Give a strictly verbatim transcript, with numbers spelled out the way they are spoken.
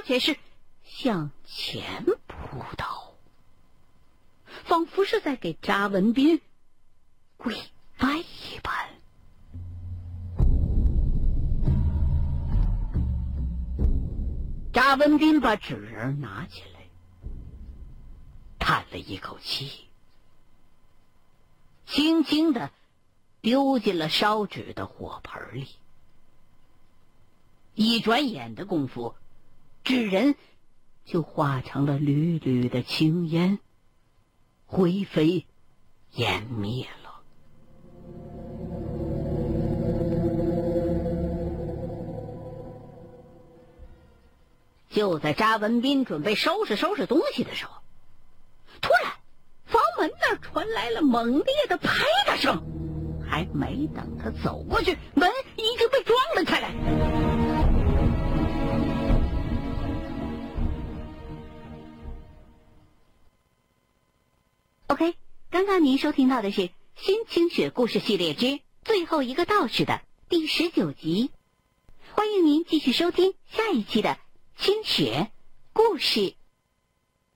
且是向前扑倒，仿佛是在给查文斌跪拜一般。查文斌把纸人拿起来，叹了一口气，轻轻地丢进了烧纸的火盆里。一转眼的功夫，纸人就化成了缕缕的青烟，灰飞烟灭了。就在查文斌准备收拾收拾东西的时候，突然房门那儿传来了猛烈的拍打声，还没等他走过去，门已经被撞了开来。OK， 刚刚您收听到的是《新清雪故事系列之最后一个道士》的第十九集，欢迎您继续收听下一期的清雪故事